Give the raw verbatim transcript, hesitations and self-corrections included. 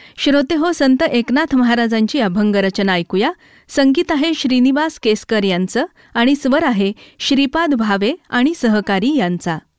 श्रोते हो, संत एकनाथ महाराजांची अभंग रचना ऐकूया. संगीत आहे श्रीनिवास केसकर यांचं आणि स्वर आहे श्रीपाद भावे आणि सहकारी यांचा.